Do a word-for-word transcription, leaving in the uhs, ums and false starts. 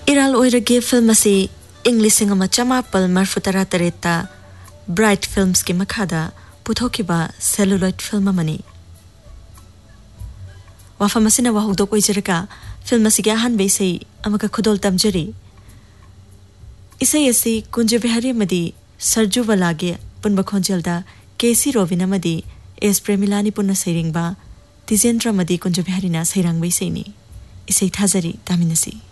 इराल ओइरगे film असी इंग्लिशिंग अमा चमापल मरफु तरा तरेता ब्राइट फिल्म्स के मखादा पुथोकिबा सेलुलॉइड फिल्म अमनी वाफम असिना वाहुदोक ओइजरगा फिल्म असिगे अहानबे इसै अमका खुदोल तमजरी इसै असि कुंज बिहारी मदी सरजू वलागे पुनब खोंजेलदा केसी रोविना मदी एस प्रेमिलानी पुन्ना सैरिंगबा तिजेंद्र मदी कुंज बिहारीना सैरांगबै सैनी इसै थाजरी तामिनसी